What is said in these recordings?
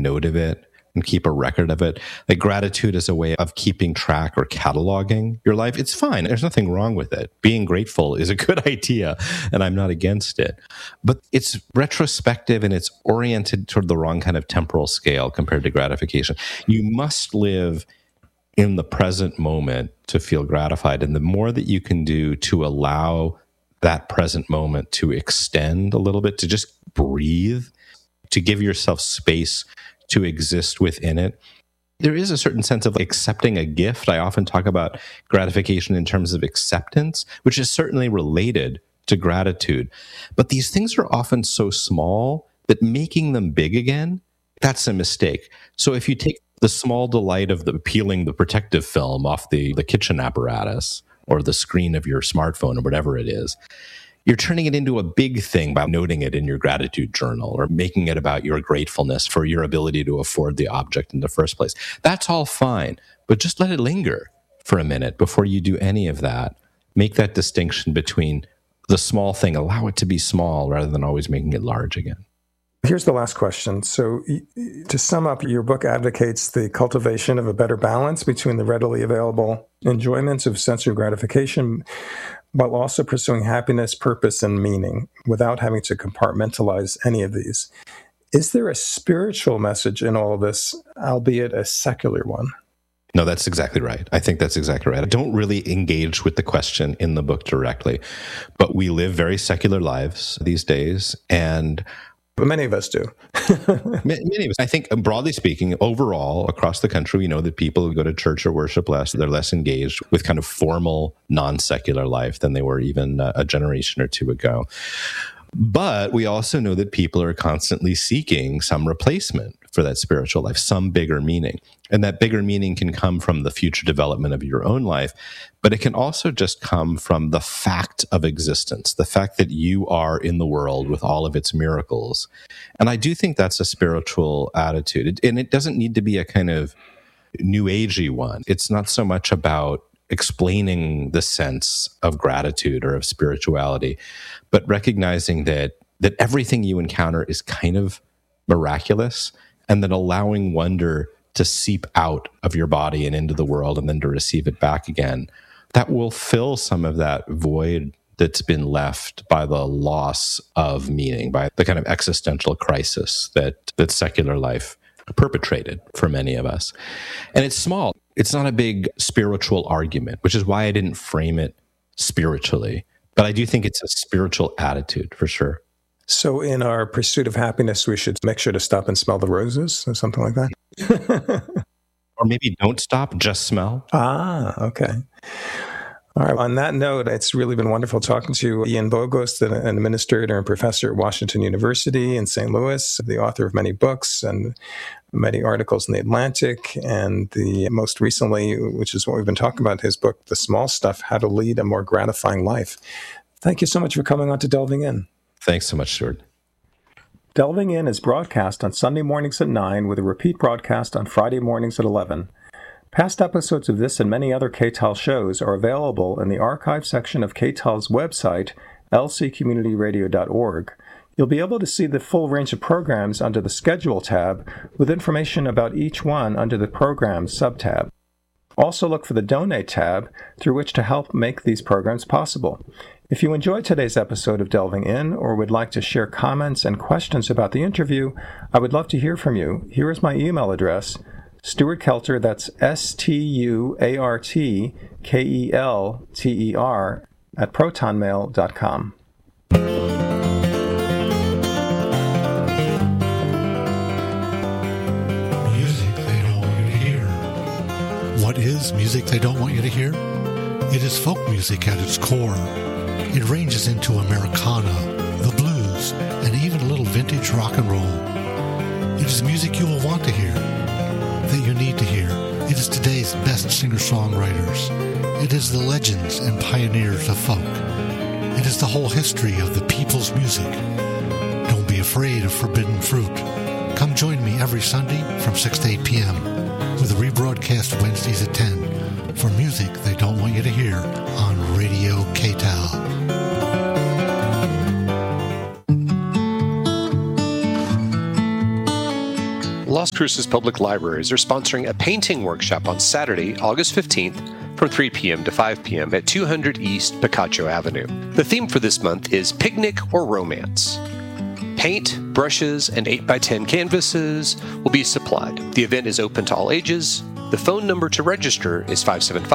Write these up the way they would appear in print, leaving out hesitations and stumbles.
note of it and keep a record of it. Like gratitude is a way of keeping track or cataloging your life. It's fine. There's nothing wrong with it. Being grateful is a good idea, and I'm not against it. But it's retrospective and it's oriented toward the wrong kind of temporal scale compared to gratification. You must live in the present moment to feel gratified. And the more that you can do to allow that present moment to extend a little bit, to just breathe, to give yourself space to exist within it. There is a certain sense of accepting a gift. I often talk about gratification in terms of acceptance, which is certainly related to gratitude. But these things are often so small that making them big again, that's a mistake. So if you take the small delight of peeling the protective film off the kitchen apparatus or the screen of your smartphone or whatever it is, you're turning it into a big thing by noting it in your gratitude journal or making it about your gratefulness for your ability to afford the object in the first place. That's all fine, but just let it linger for a minute before you do any of that. Make that distinction between the small thing, allow it to be small rather than always making it large again. Here's the last question. So to sum up, your book advocates the cultivation of a better balance between the readily available enjoyments of sensory gratification while also pursuing happiness, purpose, and meaning without having to compartmentalize any of these. Is there a spiritual message in all of this, albeit a secular one? No, that's exactly right. I think that's exactly right. I don't really engage with the question in the book directly, but we live very secular lives these days, and but many of us do. Many of us. I think, broadly speaking, overall, across the country, we know that people who go to church or worship less, they're less engaged with kind of formal, non-secular life than they were even a generation or two ago. But we also know that people are constantly seeking some replacement for that spiritual life, some bigger meaning. And that bigger meaning can come from the future development of your own life, but it can also just come from the fact of existence, the fact that you are in the world with all of its miracles. And I do think that's a spiritual attitude. And it doesn't need to be a kind of new agey one. It's not so much about explaining the sense of gratitude or of spirituality, but recognizing that everything you encounter is kind of miraculous, and then allowing wonder to seep out of your body and into the world and then to receive it back again. That will fill some of that void that's been left by the loss of meaning, by the kind of existential crisis that secular life perpetrated for many of us. And it's small. It's not a big spiritual argument, which is why I didn't frame it spiritually. But I do think it's a spiritual attitude for sure. So in our pursuit of happiness, we should make sure to stop and smell the roses or something like that? Or maybe don't stop, just smell. Ah, okay. All right. On that note, it's really been wonderful talking to you, Ian Bogost, an administrator and professor at Washington University in St. Louis, the author of many books and many articles in The Atlantic, and the most recently, which is what we've been talking about, his book, The Small Stuff, How to Lead a More Gratifying Life. Thank you so much for coming on to Delving In. Thanks so much, Stuart. Delving In is broadcast on Sunday mornings at 9 with a repeat broadcast on Friday mornings at 11. Past episodes of this and many other KTAL shows are available in the archive section of KTAL's website, lccommunityradio.org. You'll be able to see the full range of programs under the Schedule tab, with information about each one under the Programs subtab. Also look for the Donate tab, through which to help make these programs possible. If you enjoyed today's episode of Delving In, or would like to share comments and questions about the interview, I would love to hear from you. Here is my email address, Stuart Kelter, that's StuartKelter, @protonmail.com. Music they don't want you to hear. What is music they don't want you to hear? It is folk music at its core. It ranges into Americana, the blues, and even a little vintage rock and roll. It is music you will want to hear, that you need to hear. It is today's best singer-songwriters. It is the legends and pioneers of folk. It is the whole history of the people's music. Don't be afraid of forbidden fruit. Come join me every Sunday from 6 to 8 p.m. with a rebroadcast Wednesdays at 10 for music they don't want you to hear on Radio KTAL. Las Cruces Public Libraries are sponsoring a painting workshop on Saturday, August 15th from 3 p.m. to 5 p.m. at 200 East Picacho Avenue. The theme for this month is Picnic or Romance. Paint, brushes, and 8x10 canvases will be supplied. The event is open to all ages. The phone number to register is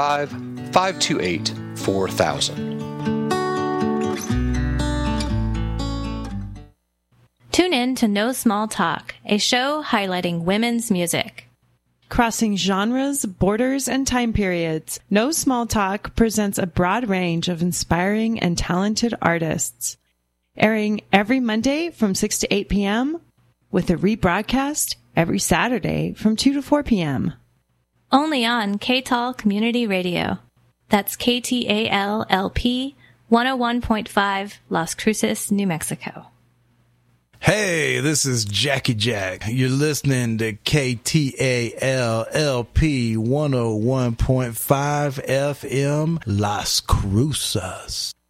575-528-4000. Tune in to No Small Talk, a show highlighting women's music. Crossing genres, borders, and time periods, No Small Talk presents a broad range of inspiring and talented artists. Airing every Monday from 6 to 8 p.m., with a rebroadcast every Saturday from 2 to 4 p.m. Only on KTAL Community Radio. That's KTAL-LP 101.5 Las Cruces, New Mexico. Hey, this is Jackie Jack. You're listening to KTAL-LP 101.5 FM Las Cruces.